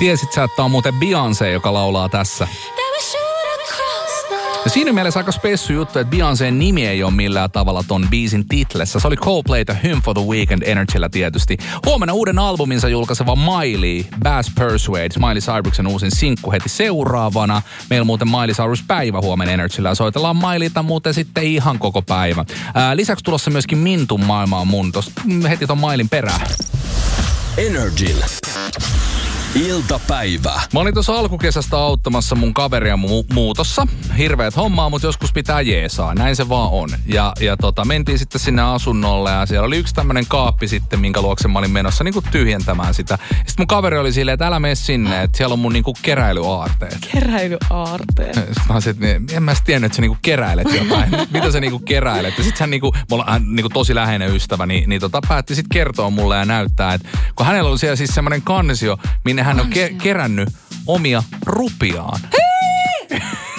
Tiesit sä, että on muuten Beyoncé, joka laulaa tässä? Ja siinä mielessä aika spessu juttu, että Beyoncén nimi ei ole millään tavalla ton biisin titlessä. Se oli Coldplayta Hymn for the Weekend Energyllä tietysti. Huomenna uuden albuminsa julkaiseva Miley, Bass Persuades, Miley Cyrusen uusin sinkku heti seuraavana. Meillä muuten Miley Cyrus päivä huomenna Energyllä ja soitellaan Mileyta muuten sitten ihan koko päivä. Lisäksi tulossa myöskin Mintun maailma on mun heti ton Mileyn perään. Energin iltapäivä. Mä olin tuossa alkukesästä auttamassa mun kaveria muutossa. Hirveät hommaa, mutta joskus pitää jeesaa. Näin se vaan on. Ja mentiin sitten sinne asunnolle ja siellä oli yksi tämmönen kaappi sitten, minkä luokse mä olin menossa niinku tyhjentämään sitä. Sitten mun kaveri oli silleen, että älä mene sinne, että siellä on mun niinku keräilyaarteet. Keräilyaarteet? Sitten mä olisin, että en mä tiennyt, että sä niinku keräilet jotain. Mitä sä niinku keräilet? Ja sit hän niinku, mulla on niinku tosi läheinen ystävä, niin päätti sit kertoa mulle ja näyttää, että kun hänellä on siellä siis semmonen kansio, minne hän on kerännyt omia rupiaan. Hei!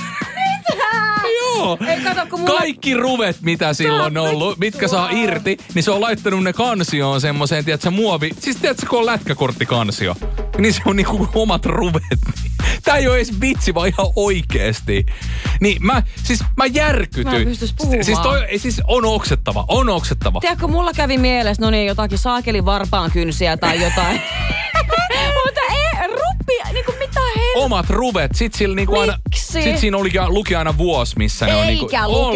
Joo. Ei, kato, kun mulla... Kaikki ruvet, mitä silloin on ollut, mitkä saa irti, niin se on laittanut ne kansioon semmoiseen, tiedätkö, muovi. Siis tiedätkö, kun on lätkäkorttikansio, niin se on niinku omat ruvet. Tää ei oo edes vitsi, vaan ihan oikeesti. Niin mä järkytyin. Mä en pystyis puhumaan. Siis on oksettava. Tiedätkö, mulla kävi mielessä, jotakin saakelin varpaan kynsiä tai jotain. Mutta ei, ruppia, niinku mitä helppoa. Omat ruvet, sit sillä niinku aina... Sit siinä luki aina vuosi, missä ne on niinku...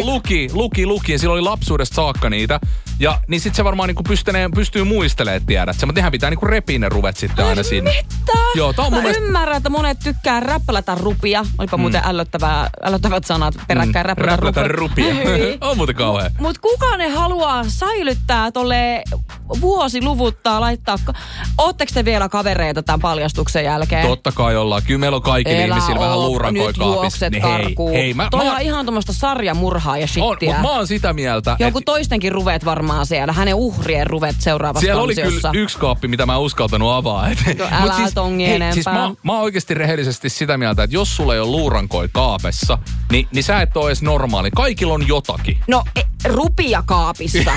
Luki. Ja sillä oli lapsuudesta saakka niitä. Ja niin sit se varmaan niinku pystyy muistelemaan, tiedät. Mutta nehän pitää niinku repiä ne ruvet sitten aina sinne. Mitä? Joo, tää on mun mielestä... Ymmärrän, että monet tykkää räplätä rupia. Olipa muuten ällöttävät sanat peräkkäin. Räplätä rupia. On muuten kauhea. Mut kuka ne haluaa säilyttää tolleen vuosiluvuttaa laittaa? Ootteko te vielä kavereita tämän paljastuksen jälkeen? Totta kai ollaan. Kyllä meillä on kaikilla ihmisillä vähän luurankoi kaapissa. Nyt juokset karkuun. Toi on ihan tommoista sarjamurhaa ja shittiä. Mutta mä oon sitä mieltä. Joku toistenkin ruvet varmaan siellä. Hänen uhrien ruvet seuraavassa siellä kansiossa. Siellä oli kyllä yksi kaappi, mitä mä en uskaltanut avaa. Älä siis, tongi enempää. Siis mä oon oikeasti rehellisesti sitä mieltä, että jos sulla ei ole luurankoi kaapessa, niin sä et ole edes normaali. Kaikilla on jotakin. No, rupia kaapissa.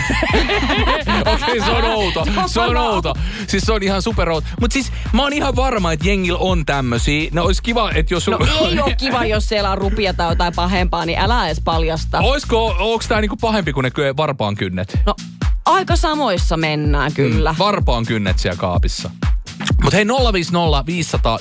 Okei, se on outo. Siis se on ihan superouto. Mutta siis mä oon ihan varma, että jengillä on tämmösiä. No olisi kiva, että jos... No ei ole kiva, jos siellä on rupia tai jotain pahempaa, niin älä edes paljasta. Onko tää niinku pahempi kuin ne varpaan kynnet? No, aika samoissa mennään kyllä. Varpaan kynnet siellä kaapissa. Mutta hei, 050 500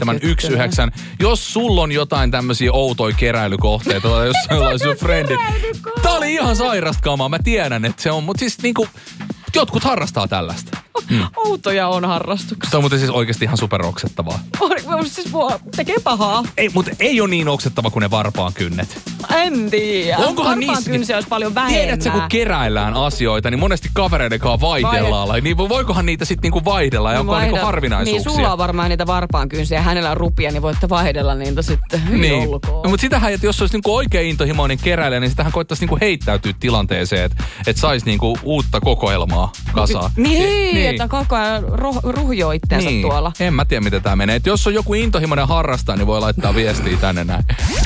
1719. Jos sulla on jotain tämmöisiä outoja keräilykohteita, tai jos jollain sun frendi. Tää oli ihan sairasta kamaa, mä tiedän, että se on. Mutta siis niinku, jotkut harrastaa tällaista. Outoja on harrastuksia. Se on muuten siis oikeasti ihan superoksettavaa. Siis tekee pahaa. Ei, mutta ei ole niin oksettava kuin ne varpaan kynnet. En tiedä. Onkohan varpaan kynsiä olisi paljon vähemmän. Tiedätkö, kun keräillään asioita, niin monesti kavereiden kanssa vaihdellaan. Niin voikohan niitä sitten niinku vaihdella ja onko niinku harvinaisuuksia? Niin, sulla on varmaan niitä varpaan kynsiä ja hänellä on rupia, niin voitte vaihdella niitä sitten. Niin. No, mutta sitähän, että jos olisi niinku oikein intohimoinen keräilijä, niin sitähän koittaisi niinku heittäytyä tilanteeseen, että saisi niinku uutta kokoelmaa kasaan. Niin, että koko ajan ruhjoo itteensä tuolla. En mä tiedä, miten tää menee. Et jos on joku intohimoinen harrastaa, niin voi laittaa viestiä tänne näin.